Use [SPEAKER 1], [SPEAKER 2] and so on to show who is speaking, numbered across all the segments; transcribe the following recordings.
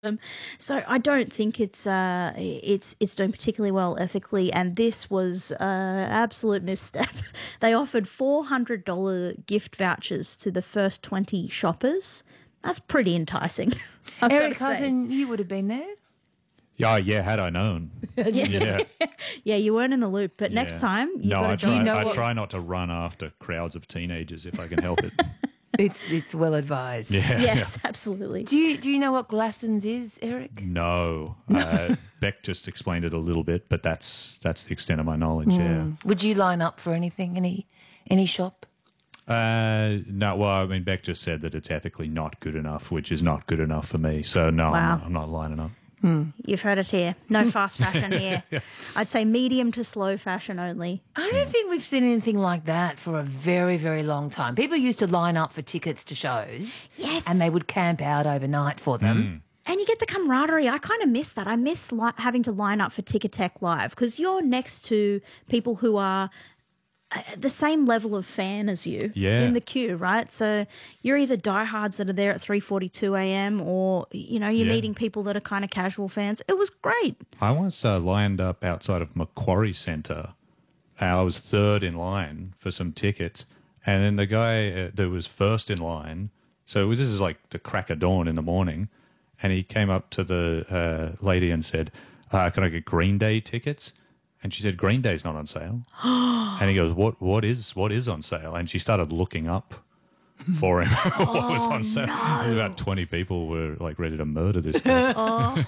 [SPEAKER 1] them. So I don't think it's doing particularly well ethically, and this was absolute misstep. They offered $400 gift vouchers to the first 20 shoppers. That's pretty enticing.
[SPEAKER 2] Eric Hutton, you would have been there.
[SPEAKER 3] Yeah, had I known. Yeah.
[SPEAKER 1] Yeah, you weren't in the loop, but next time
[SPEAKER 3] I
[SPEAKER 1] try.
[SPEAKER 3] try not to run after crowds of teenagers if I can help it.
[SPEAKER 2] It's well advised.
[SPEAKER 3] Yeah.
[SPEAKER 1] Yes, absolutely.
[SPEAKER 2] Do you know what Glassons is, Eric?
[SPEAKER 3] No. Beck just explained it a little bit, but that's the extent of my knowledge, yeah.
[SPEAKER 2] Would you line up for anything, any shop?
[SPEAKER 3] No, well, I mean, Beck just said that it's ethically not good enough, which is not good enough for me. So, no,
[SPEAKER 1] Wow.
[SPEAKER 3] I'm not lining up.
[SPEAKER 1] You've heard it here. No fast fashion here. I'd say medium to slow fashion only.
[SPEAKER 2] I don't think we've seen anything like that for a very, very long time. People used to line up for tickets to shows.
[SPEAKER 1] Yes.
[SPEAKER 2] And they would camp out overnight for them.
[SPEAKER 1] And you get the camaraderie. I kind of miss that. I miss having to line up for Ticketek Live because you're next to people who are the same level of fan as you in the queue, right? So you're either diehards that are there at 3:42 a.m. or, you're meeting people that are kind of casual fans. It was great.
[SPEAKER 3] I was lined up outside of Macquarie Centre. I was third in line for some tickets. And then the guy that was first in line, this is like the crack of dawn in the morning, and he came up to the lady and said, can I get Green Day tickets? And she said, Green Day's not on sale. And he goes, what is on sale? And she started looking up for him what was on sale. No. About 20 people were like ready to murder this guy.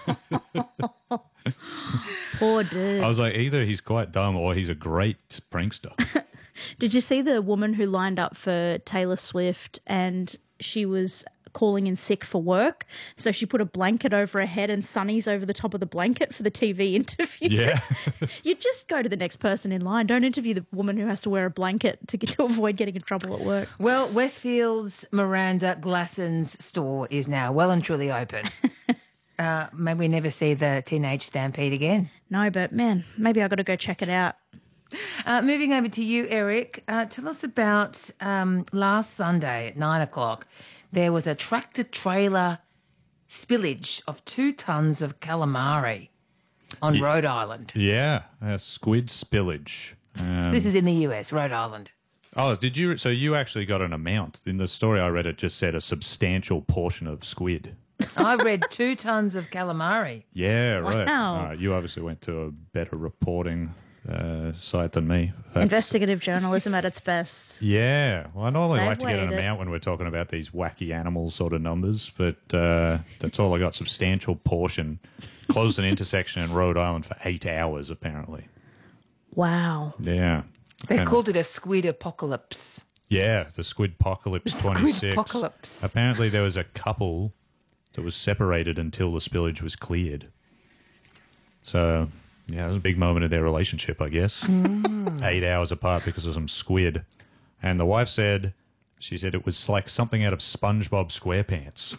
[SPEAKER 1] Poor dude.
[SPEAKER 3] I was like, either he's quite dumb or he's a great prankster.
[SPEAKER 1] Did you see the woman who lined up for Taylor Swift and she was calling in sick for work? So she put a blanket over her head and sunnies over the top of the blanket for the TV interview.
[SPEAKER 3] Yeah.
[SPEAKER 1] You just go to the next person in line. Don't interview the woman who has to wear a blanket to avoid getting in trouble at work.
[SPEAKER 2] Well, Westfield's Miranda Glassons store is now well and truly open. Maybe we never see the teenage stampede again.
[SPEAKER 1] No, but man, maybe I've got to go check it out.
[SPEAKER 2] Moving over to you, Eric. Tell us about last Sunday at 9:00. There was a tractor-trailer spillage of 2 tons of calamari on Rhode Island.
[SPEAKER 3] Yeah, a squid spillage.
[SPEAKER 2] This is in the US, Rhode Island.
[SPEAKER 3] Oh, did you? So you actually got an amount. In the story I read, it just said a substantial portion of squid.
[SPEAKER 2] I read 2 tons of calamari.
[SPEAKER 3] Yeah, right.
[SPEAKER 1] Wow.
[SPEAKER 3] All right. You obviously went to a better reporting site than me.
[SPEAKER 1] Investigative journalism at its best.
[SPEAKER 3] Yeah. Well, I normally
[SPEAKER 1] They've
[SPEAKER 3] like to get an
[SPEAKER 1] weighed it.
[SPEAKER 3] amount when we're talking about these wacky animal sort of numbers, but that's all I got. Substantial portion. Closed an intersection in Rhode Island for 8 hours, apparently.
[SPEAKER 1] Wow.
[SPEAKER 3] Yeah.
[SPEAKER 2] They called it a squid apocalypse.
[SPEAKER 3] Yeah, the Squid Apocalypse 26.
[SPEAKER 2] Squid apocalypse.
[SPEAKER 3] Apparently there was a couple that was separated until the spillage was cleared. So, yeah, it was a big moment in their relationship, I guess. 8 hours apart because of some squid. And the wife said, it was like something out of SpongeBob SquarePants.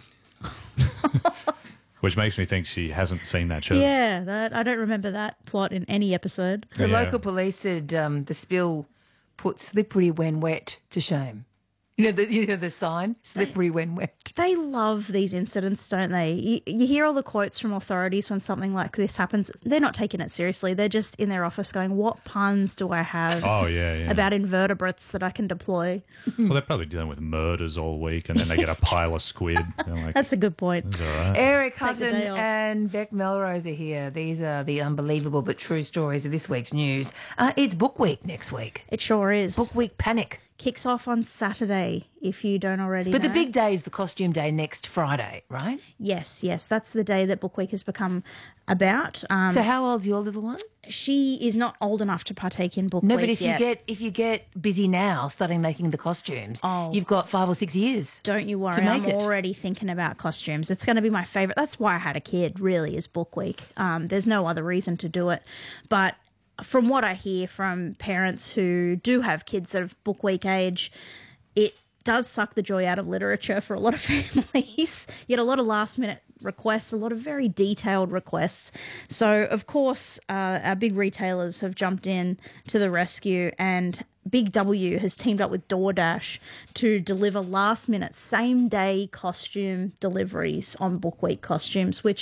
[SPEAKER 3] Which makes me think she hasn't seen that show.
[SPEAKER 1] Yeah, I don't remember that plot in any episode.
[SPEAKER 2] The
[SPEAKER 3] Yeah.
[SPEAKER 2] local police said the spill put slippery when wet to shame. You know the sign, slippery when wet.
[SPEAKER 1] They love these incidents, don't they? You hear all the quotes from authorities when something like this happens. They're not taking it seriously. They're just in their office going, what puns do I have
[SPEAKER 3] Oh, yeah.
[SPEAKER 1] about invertebrates that I can deploy?
[SPEAKER 3] Well, they're probably dealing with murders all week, and then they get a pile of squid. They're like,
[SPEAKER 1] That's a good point.
[SPEAKER 3] it's all right.
[SPEAKER 2] Eric
[SPEAKER 1] Take the
[SPEAKER 2] Hutton
[SPEAKER 1] day off.
[SPEAKER 2] and Beck Melrose are here. These are the unbelievable but true stories of this week's news. It's Book Week next week.
[SPEAKER 1] It sure is.
[SPEAKER 2] Book Week panic.
[SPEAKER 1] Kicks off on Saturday, if you don't already
[SPEAKER 2] But
[SPEAKER 1] know.
[SPEAKER 2] the big day is the costume day next Friday, right?
[SPEAKER 1] Yes. That's the day that Book Week has become about.
[SPEAKER 2] So how old's your little one?
[SPEAKER 1] She is not old enough to partake in Book
[SPEAKER 2] No,
[SPEAKER 1] Week
[SPEAKER 2] but if you get busy now, starting making the costumes, you've got 5 or 6 years.
[SPEAKER 1] Don't you worry,
[SPEAKER 2] to make
[SPEAKER 1] I'm
[SPEAKER 2] it.
[SPEAKER 1] already thinking about costumes. It's going to be my favourite. That's why I had a kid, really, is Book Week. There's no other reason to do it. But from what I hear from parents who do have kids that of Book Week age, it does suck the joy out of literature for a lot of families. You get a lot of last-minute requests, a lot of very detailed requests. So, of course, our big retailers have jumped in to the rescue, and Big W has teamed up with DoorDash to deliver last-minute, same-day costume deliveries on Book Week costumes, which